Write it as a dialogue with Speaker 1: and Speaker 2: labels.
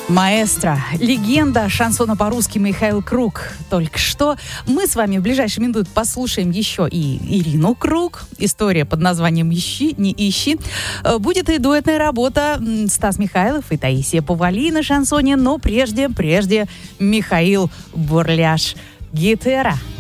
Speaker 1: Маэстро, легенда шансона по-русски Михаил Круг. Только что мы с вами в ближайшие минуты послушаем еще и Ирину Круг. История под названием «Ищи, не ищи». Будет и дуэтная работа Стас Михайлов и Таисия Повалий на шансоне, но прежде Михаил Бурляш. Гитара.